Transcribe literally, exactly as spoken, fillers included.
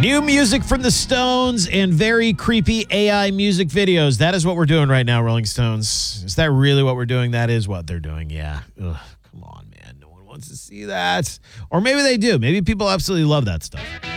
New music from the Stones and very creepy A I music videos. That is what we're doing right now, Rolling Stones. Is that really what we're doing? That is what they're doing, yeah. Ugh, come on, man. No one wants to see that. Or maybe they do. Maybe people absolutely love that stuff.